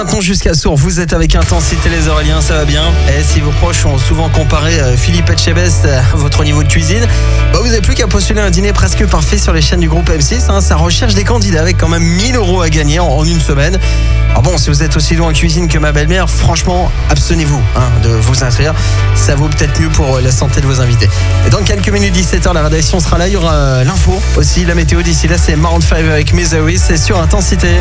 maintenant jusqu'à Sourds, vous êtes avec Intensité les Auréliens, ça va bien. Et si vos proches ont souvent comparé Philippe Etchebest à votre niveau de cuisine, vous n'avez plus qu'à postuler un dîner presque parfait sur les chaînes du groupe M6. Ça recherche des candidats avec quand même 1 000 € à gagner en une semaine. Alors bon, si vous êtes aussi loin en cuisine que ma belle-mère, franchement, abstenez-vous de vous inscrire. Ça vaut peut-être mieux pour la santé de vos invités. Et dans quelques minutes, 17h, la rédaction sera là. Il y aura l'info aussi, la météo. D'ici là, c'est Maroon 5 avec Misery. C'est sur Intensité.